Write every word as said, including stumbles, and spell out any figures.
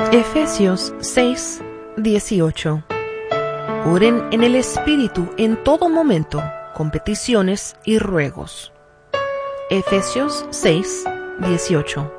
Efesios seis, dieciocho. Oren en el Espíritu en todo momento, con peticiones y ruegos. Efesios seis, dieciocho.